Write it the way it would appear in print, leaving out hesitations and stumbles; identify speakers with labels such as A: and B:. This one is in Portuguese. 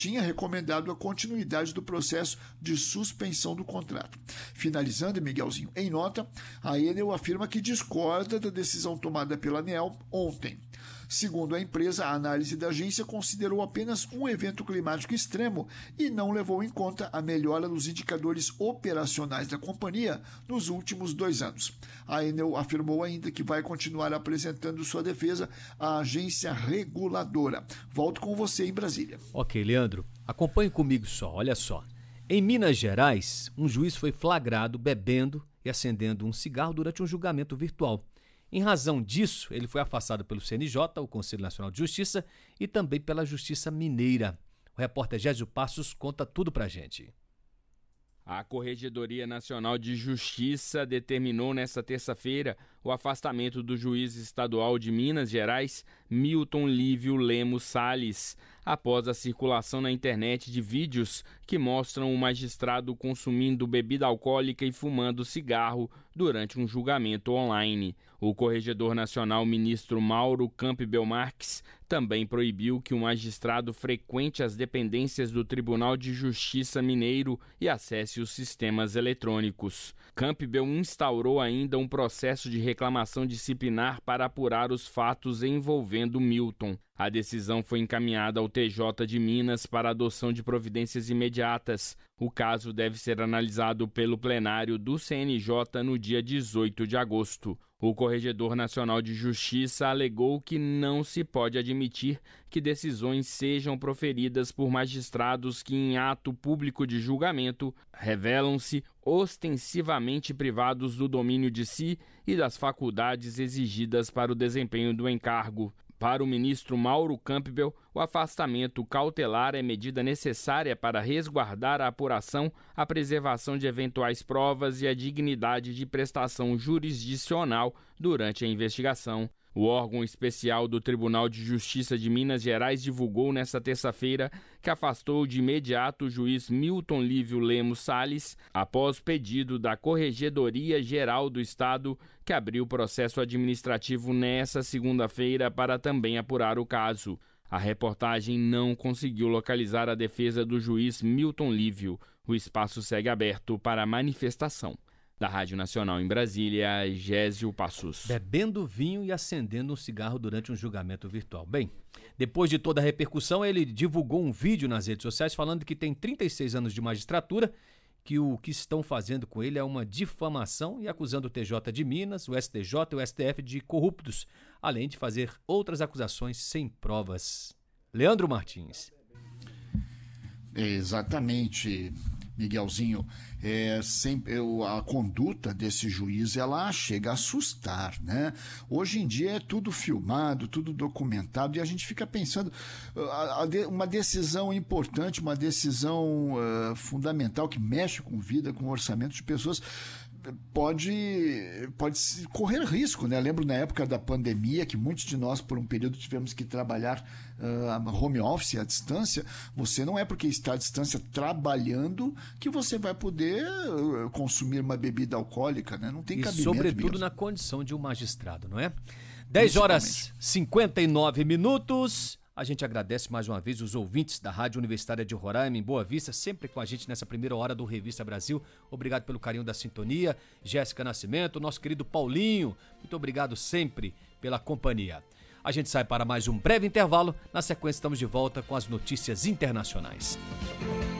A: tinha recomendado a continuidade do processo de suspensão do contrato. Finalizando, Miguelzinho, em nota, a Enel afirma que discorda da decisão tomada pela ANEEL ontem. Segundo a empresa, a análise da agência considerou apenas um evento climático extremo e não levou em conta a melhora nos indicadores operacionais da companhia nos últimos 2 anos. A Enel afirmou ainda que vai continuar apresentando sua defesa à agência reguladora. Volto com você em Brasília.
B: Ok, Leandro, acompanhe comigo só, olha só. Em Minas Gerais, um juiz foi flagrado bebendo e acendendo um cigarro durante um julgamento virtual. Em razão disso, ele foi afastado pelo CNJ, o Conselho Nacional de Justiça, e também pela Justiça Mineira. O repórter Gésio Passos conta tudo pra gente.
C: A Corregedoria Nacional de Justiça determinou nesta terça-feira o afastamento do juiz estadual de Minas Gerais, Milton Lívio Lemos Salles, após a circulação na internet de vídeos que mostram o magistrado consumindo bebida alcoólica e fumando cigarro durante um julgamento online. O corregedor nacional ministro Mauro Campbell Marques também proibiu que o magistrado frequente as dependências do Tribunal de Justiça Mineiro e acesse os sistemas eletrônicos. Campbell instaurou ainda um processo de reclamação disciplinar para apurar os fatos envolvendo Milton. A decisão foi encaminhada ao TJ de Minas para adoção de providências imediatas. O caso deve ser analisado pelo plenário do CNJ no dia 18 de agosto. O Corregedor Nacional de Justiça alegou que não se pode admitir que decisões sejam proferidas por magistrados que, em ato público de julgamento, revelam-se ostensivamente privados do domínio de si e das faculdades exigidas para o desempenho do encargo. Para o ministro Mauro Campbell, o afastamento cautelar é medida necessária para resguardar a apuração, a preservação de eventuais provas e a dignidade de prestação jurisdicional durante a investigação. O órgão especial do Tribunal de Justiça de Minas Gerais divulgou nesta terça-feira que afastou de imediato o juiz Milton Lívio Lemos Salles após pedido da Corregedoria Geral do Estado, que abriu processo administrativo nesta segunda-feira para também apurar o caso. A reportagem não conseguiu localizar a defesa do juiz Milton Lívio. O espaço segue aberto para manifestação. Da Rádio Nacional em Brasília, Gésio Passos.
B: Bebendo vinho e acendendo um cigarro durante um julgamento virtual. Bem, depois de toda a repercussão, ele divulgou um vídeo nas redes sociais falando que tem 36 anos de magistratura, que o que estão fazendo com ele é uma difamação e acusando o TJ de Minas, o STJ e o STF de corruptos, além de fazer outras acusações sem provas. Leandro Martins.
A: Exatamente, Miguelzinho. A conduta desse juiz, ela chega a assustar, né? Hoje em dia é tudo filmado, tudo documentado, e a gente fica pensando, uma decisão importante, uma decisão fundamental que mexe com vida, com orçamento de pessoas, pode correr risco, né? Lembro na época da pandemia que muitos de nós por um período tivemos que trabalhar home office, à distância. Você não é porque está à distância trabalhando que você vai poder consumir uma bebida alcoólica, né? Não tem cabimento.
B: E sobretudo mesmo na condição de um magistrado, não é? 10h59. A gente agradece mais uma vez os ouvintes da Rádio Universitária de Roraima, em Boa Vista, sempre com a gente nessa primeira hora do Revista Brasil. Obrigado pelo carinho da sintonia. Jéssica Nascimento, nosso querido Paulinho, muito obrigado sempre pela companhia. A gente sai para mais um breve intervalo. Na sequência, estamos de volta com as notícias internacionais.